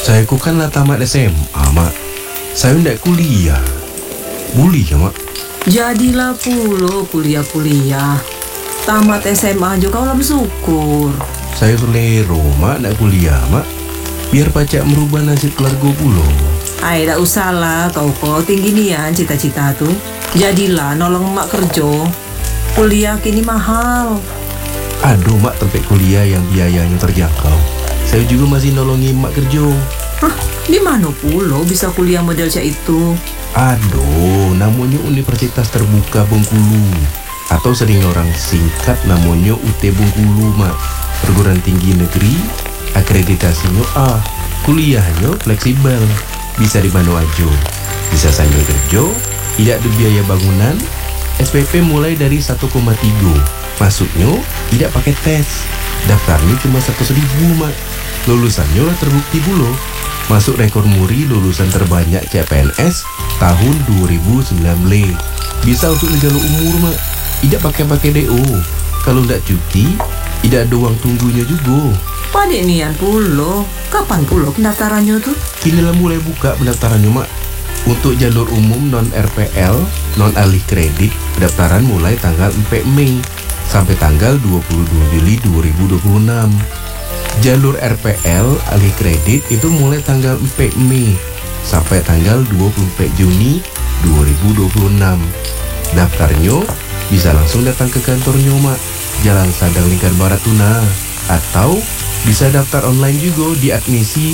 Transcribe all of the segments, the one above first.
Saya ku kan lah tamat SMA, Mak. Saya ndak kuliah. Boleh ya, Mak? Jadilah pulo kuliah-kuliah. Tamat SMA juga kau bersyukur. Saya selero, Mak, ndak kuliah, Mak. Biar pacak merubah nasib keluarga pulo. Ay, tak usah lah kau tinggi nian cita-cita tuh. Jadilah nolong emak kerja. Kuliah kini mahal. Aduh, Mak, tempat kuliah yang biayanya terjangkau. Saya juga masih nolongi Mak kerja. Hah, di mana pulo bisa kuliah model cak itu? Aduh, namanya Universitas Terbuka Bengkulu. Atau sering orang singkat namanya UT Bengkulu, Mak. Perguruan tinggi negeri, akreditasinya A. Kuliahnya fleksibel, bisa di mana aja. Bisa sambil kerja, tidak ada biaya bangunan. SPP mulai dari 1,3. Masuknya tidak pakai tes. Daftarnya cuma 100.000, Mak. Lulusannya lah terbukti pula. Masuk rekor muri lulusan terbanyak CPNS tahun 2019. Bisa untuk jalur umur, Mak. Tidak pakai DO. Kalau tidak cuti, tidak ada uang tunggunya juga. Padek nian pulo. Kapan pulo pendaftarannya tuh? Kini lah mulai buka pendaftarannya, Mak. Untuk jalur umum non-RPL, non-alih kredit, pendaftaran mulai tanggal 4 Mei sampai tanggal 22 Juli 2026. Jalur RPL alih kredit itu mulai tanggal 4 Mei sampai tanggal 24 Juni 2026. Daftarnya bisa langsung datang ke kantornya, Mak. Jalan Sadang Lingkar Barat Tuna. Atau bisa daftar online juga di admisi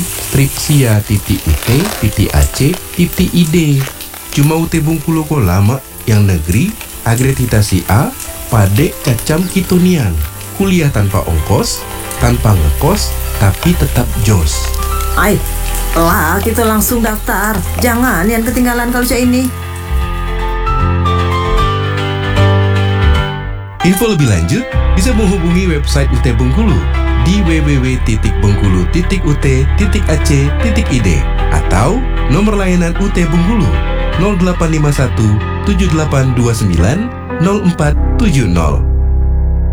stripsia.ut.ac.id. Cuma UT Bengkulu kola, Mak, yang negeri, akreditasi A, padek kacam kitunian. Kuliah tanpa ongkos, tanpa ngekos, tapi tetap jos. Ay, lah kita langsung daftar. Jangan yang ketinggalan kalau cak ini. Info lebih lanjut bisa menghubungi website UT Bengkulu di www.bengkulu.ut.ac.id atau nomor layanan UT Bengkulu 0851 7829 0470.